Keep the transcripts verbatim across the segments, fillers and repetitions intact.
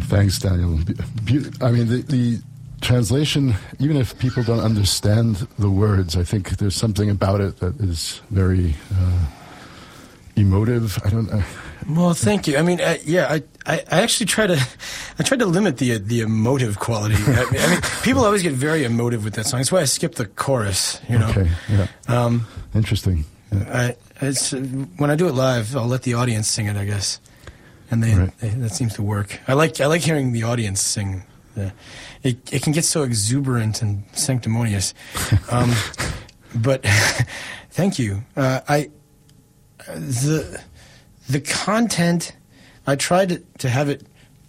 Thanks, Daniel. Be- I mean, the, the translation, even if people don't understand the words, I think there's something about it that is very uh, emotive. I don't. Uh, well, thank you. I mean, uh, yeah, I, I, I actually try to, I try to limit the the emotive quality. I mean, I mean, people always get very emotive with that song. That's why I skip the chorus. You know. Okay. Yeah. Um, Interesting. Yeah. I, it's uh, when I do it live, I'll let the audience sing it, I guess, and they, Right. they that seems to work. I like I like hearing the audience sing. Uh, it it can get so exuberant and sanctimonious. Um, but thank you. Uh, I the the content, I tried to, to have it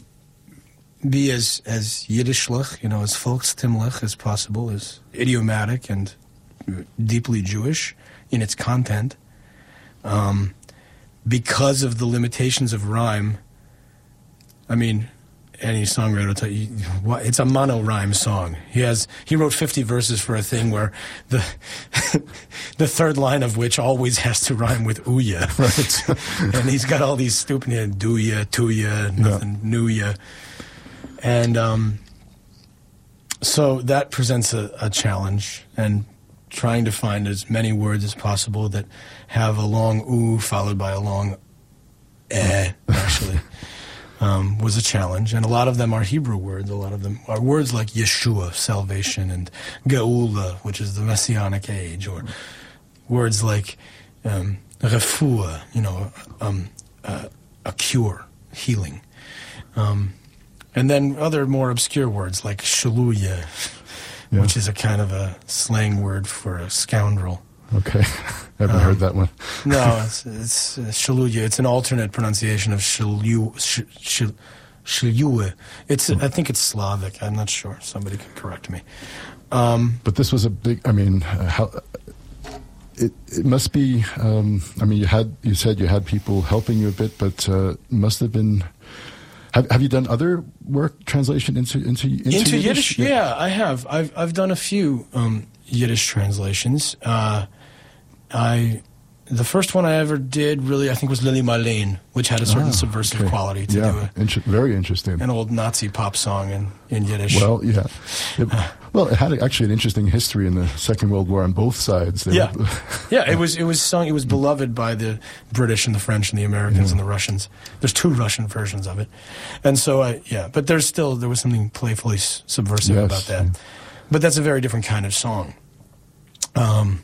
be as as Yiddishlich, you know, as volkstimmlich as possible, as idiomatic and deeply Jewish in its content. Um, because of the limitations of rhyme, I mean, any songwriter will tell you, what, it's a mono-rhyme song. He has he wrote fifty verses for a thing where the the third line of which always has to rhyme with ouya. Right. And he's got all these stupid, you know, do-ya, to-ya, nothing, yeah. new-ya. And um, so that presents a, a challenge, and trying to find as many words as possible that have a long oo followed by a long eh, actually. Um, was a challenge, and a lot of them are Hebrew words. A lot of them are words like Yeshua, salvation, and Geula, which is the Messianic age, or words like um, refuah, you know, um, uh, a cure, healing. Um, and then other more obscure words like shaluya, yeah. which is a kind of a slang word for a scoundrel. Okay, haven't um, heard that one. No, it's, it's uh, shaluya. It's an alternate pronunciation of shalu, sh, sh, shaluya. It's mm. I think it's Slavic. I'm not sure. Somebody can correct me. Um, but this was a big. I mean, uh, how it it must be. Um, I mean, you had you said you had people helping you a bit, but uh, must have been. Have Have you done other work translation into into into, into Yiddish? Yiddish? Yeah. yeah, I have. I've I've done a few um, Yiddish translations. Uh, I, the first one I ever did, really, I think, was Lili Marleen, which had a certain ah, subversive okay. quality to yeah, do a, inter- very interesting. An old Nazi pop song in, in Yiddish. Well, yeah. It, well, it had actually an interesting history in the Second World War on both sides. They yeah, were, yeah. It was it was sung. It was beloved by the British and the French and the Americans yeah. and the Russians. There's two Russian versions of it, and so I yeah. But there's still there was something playfully subversive yes. about that. But that's a very different kind of song. Um.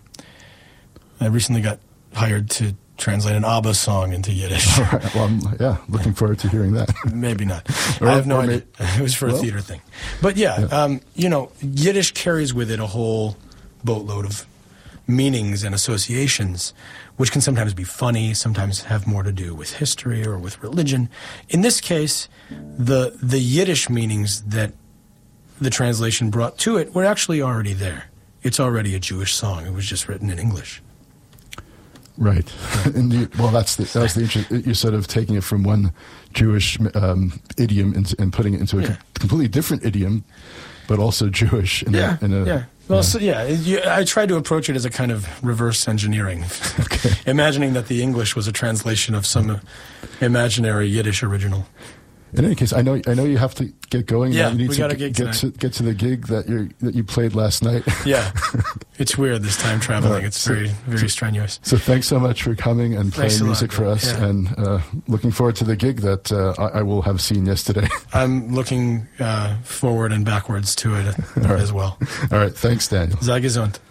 I recently got hired to translate an ABBA song into Yiddish. All right. Well, I'm, yeah, looking forward to hearing that. Maybe not. Or, I have no idea. May- it was for well, a theater thing. But yeah, yeah. Um, you know, Yiddish carries with it a whole boatload of meanings and associations, which can sometimes be funny, sometimes have more to do with history or with religion. In this case, the the Yiddish meanings that the translation brought to it were actually already there. It's already a Jewish song. It was just written in English. Right. And you, well, that's the, that was the interest. You're sort of taking it from one Jewish um, idiom and, and putting it into a yeah. completely different idiom, but also Jewish. In yeah. A, in a, yeah. Well, yeah. so yeah, you, I tried to approach it as a kind of reverse engineering, okay. imagining that the English was a translation of some imaginary Yiddish original. In any case, I know I know you have to get going. Yeah, you need we to got a g- gig get to get to the gig that you that you played last night. Yeah, it's weird this time traveling. Uh, it's so, very very so, strenuous. So thanks so much for coming and Thanks playing music lot, for us, yeah. and uh, looking forward to the gig that uh, I, I will have seen yesterday. I'm looking uh, forward and backwards to it right. as well. All right, thanks, Daniel. Sei gesund.